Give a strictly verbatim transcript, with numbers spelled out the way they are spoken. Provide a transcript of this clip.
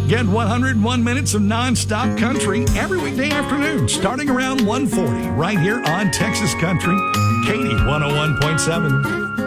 Get one hundred one minutes of nonstop country every weekday afternoon, starting around one forty, right here on Texas Country, Katie one oh one point seven.